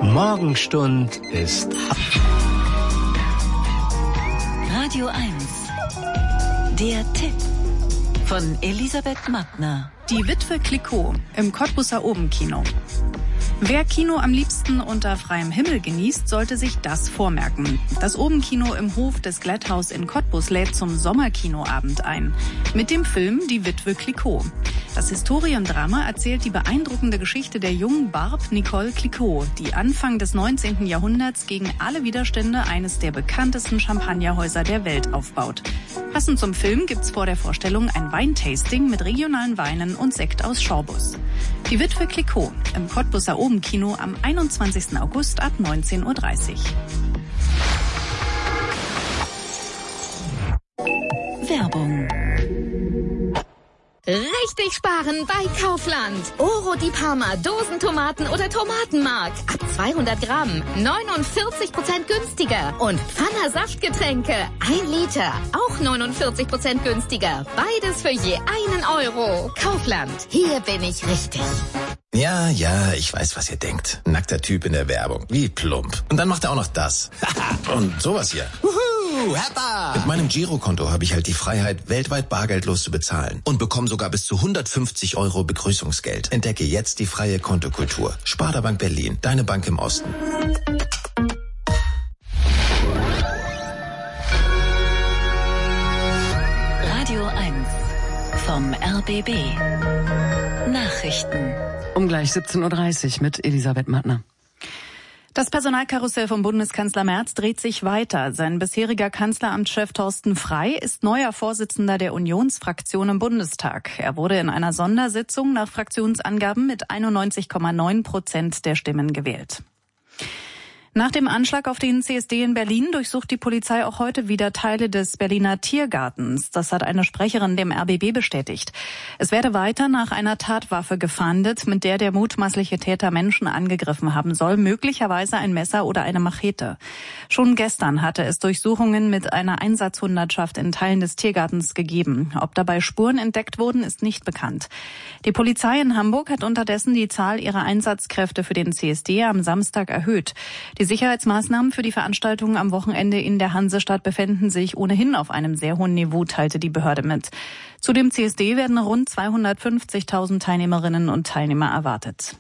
Morgenstund ist Radio 1. Der Tipp von Elisabeth Mattner. Die Witwe Clicquot im Cottbuser Obenkino. Wer Kino am liebsten unter freiem Himmel genießt, sollte sich das vormerken. Das Obenkino im Hof des Glätthaus in Cottbus lädt zum Sommerkinoabend ein. Mit dem Film Die Witwe Clicquot. Das Historiendrama erzählt die beeindruckende Geschichte der jungen Barbe Nicole Clicquot, die Anfang des 19. Jahrhunderts gegen alle Widerstände eines der bekanntesten Champagnerhäuser der Welt aufbaut. Passend zum Film gibt's vor der Vorstellung ein Weintasting mit regionalen Weinen und Sekt aus Schorbus. Die Witwe Clicquot im Cottbuser Obenkino am 21. August ab 19:30 Uhr. Werbung. Richtig sparen bei Kaufland. Oro di Parma, Dosentomaten oder Tomatenmark. Ab 200 Gramm 49% günstiger. Und Pfanner Saftgetränke 1 Liter. Auch 49% günstiger. Beides für je 1 Euro. Kaufland. Hier bin ich richtig. Ja, ich weiß, was ihr denkt. Nackter Typ in der Werbung. Wie plump. Und dann macht er auch noch das. Und sowas hier. Happa! Mit meinem Girokonto habe ich halt die Freiheit, weltweit bargeldlos zu bezahlen. Und bekomme sogar bis zu 150 Euro Begrüßungsgeld. Entdecke jetzt die freie Kontokultur. Sparda Bank Berlin. Deine Bank im Osten. Radio 1 vom RBB. Nachrichten. Um gleich 17:30 Uhr mit Elisabeth Mattner. Das Personalkarussell vom Bundeskanzler Merz dreht sich weiter. Sein bisheriger Kanzleramtschef Thorsten Frey ist neuer Vorsitzender der Unionsfraktion im Bundestag. Er wurde in einer Sondersitzung nach Fraktionsangaben mit 91,9% der Stimmen gewählt. Nach dem Anschlag auf den CSD in Berlin durchsucht die Polizei auch heute wieder Teile des Berliner Tiergartens. Das hat eine Sprecherin dem RBB bestätigt. Es werde weiter nach einer Tatwaffe gefahndet, mit der der mutmaßliche Täter Menschen angegriffen haben soll, möglicherweise ein Messer oder eine Machete. Schon gestern hatte es Durchsuchungen mit einer Einsatzhundertschaft in Teilen des Tiergartens gegeben. Ob dabei Spuren entdeckt wurden, ist nicht bekannt. Die Polizei in Hamburg hat unterdessen die Zahl ihrer Einsatzkräfte für den CSD am Samstag erhöht. Die Sicherheitsmaßnahmen für die Veranstaltungen am Wochenende in der Hansestadt befinden sich ohnehin auf einem sehr hohen Niveau, teilte die Behörde mit. Zu dem CSD werden rund 250.000 Teilnehmerinnen und Teilnehmer erwartet.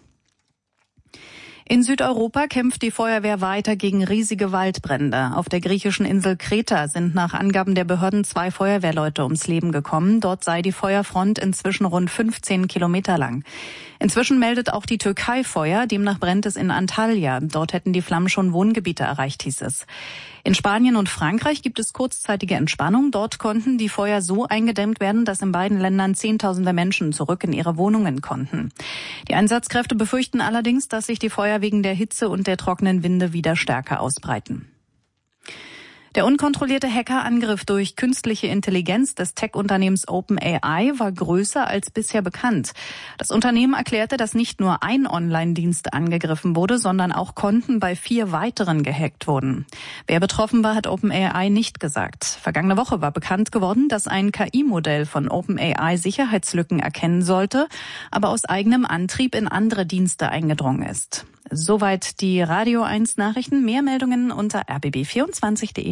In Südeuropa kämpft die Feuerwehr weiter gegen riesige Waldbrände. Auf der griechischen Insel Kreta sind nach Angaben der Behörden 2 Feuerwehrleute ums Leben gekommen. Dort sei die Feuerfront inzwischen rund 15 Kilometer lang. Inzwischen meldet auch die Türkei Feuer, demnach brennt es in Antalya. Dort hätten die Flammen schon Wohngebiete erreicht, hieß es. In Spanien und Frankreich gibt es kurzzeitige Entspannung. Dort konnten die Feuer so eingedämmt werden, dass in beiden Ländern Zehntausende Menschen zurück in ihre Wohnungen konnten. Die Einsatzkräfte befürchten allerdings, dass sich die Feuer wegen der Hitze und der trockenen Winde wieder stärker ausbreiten. Der unkontrollierte Hackerangriff durch künstliche Intelligenz des Tech-Unternehmens OpenAI war größer als bisher bekannt. Das Unternehmen erklärte, dass nicht nur ein Online-Dienst angegriffen wurde, sondern auch Konten bei 4 weiteren gehackt wurden. Wer betroffen war, hat OpenAI nicht gesagt. Vergangene Woche war bekannt geworden, dass ein KI-Modell von OpenAI Sicherheitslücken erkennen sollte, aber aus eigenem Antrieb in andere Dienste eingedrungen ist. Soweit die Radio 1 Nachrichten. Mehr Meldungen unter rbb24.de.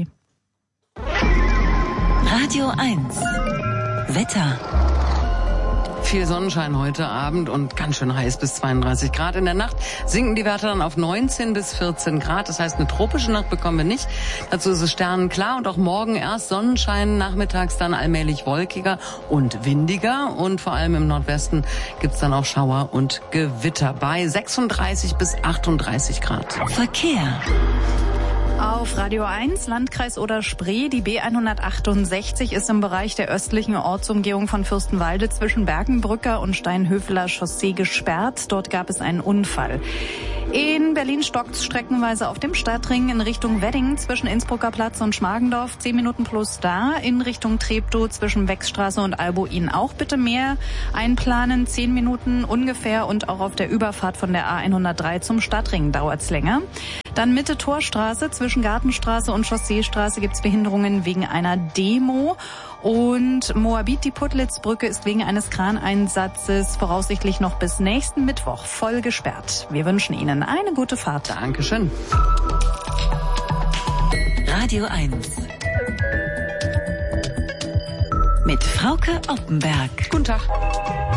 Radio 1 Wetter. Viel Sonnenschein heute Abend und ganz schön heiß bis 32 Grad. In der Nacht sinken die Werte dann auf 19 bis 14 Grad. Das heißt, eine tropische Nacht bekommen wir nicht. Dazu ist es sternenklar und auch morgen erst Sonnenschein, nachmittags dann allmählich wolkiger und windiger. Und vor allem im Nordwesten gibt's dann auch Schauer und Gewitter bei 36 bis 38 Grad. Verkehr. Auf Radio 1, Landkreis Oder-Spree, die B168 ist im Bereich der östlichen Ortsumgehung von Fürstenwalde zwischen Bergenbrücker und Steinhöfler Chaussee gesperrt. Dort gab es einen Unfall. In Berlin stockt's streckenweise auf dem Stadtring in Richtung Wedding zwischen Innsbrucker Platz und Schmargendorf. 10 Minuten plus da. In Richtung Treptow zwischen Wechsstraße und Albuin auch bitte mehr einplanen. 10 Minuten ungefähr und auch auf der Überfahrt von der A103 zum Stadtring dauert's länger. Dann Mitte Torstraße, zwischen Gartenstraße und Chausseestraße gibt's Behinderungen wegen einer Demo. Und Moabit, die Puttlitzbrücke, ist wegen eines Kraneinsatzes voraussichtlich noch bis nächsten Mittwoch voll gesperrt. Wir wünschen Ihnen eine gute Fahrt. Dankeschön. Radio 1 mit Frauke Oppenberg. Guten Tag.